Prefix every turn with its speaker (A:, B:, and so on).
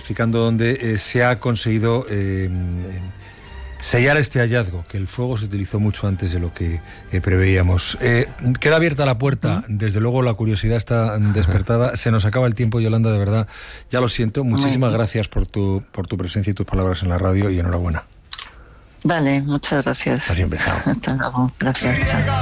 A: explicando dónde se ha conseguido sellar este hallazgo, que el fuego se utilizó mucho antes de lo que preveíamos. Queda abierta la puerta, desde luego la curiosidad está despertada. Se nos acaba el tiempo, Yolanda, de verdad, ya lo siento. Muchísimas gracias por tu presencia y tus palabras en la radio, y enhorabuena.
B: Vale, muchas gracias.
A: Así empezamos.
B: Hasta luego, gracias, chao.